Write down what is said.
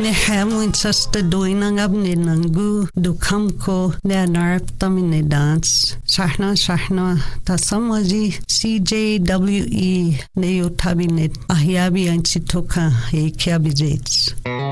Ne hamwin sasta doinang abne nangu du kamko ne anarptam ne dance. Sahna ta samaji CJWE ne yotabinet ahyabi anchitoka e kiabijets.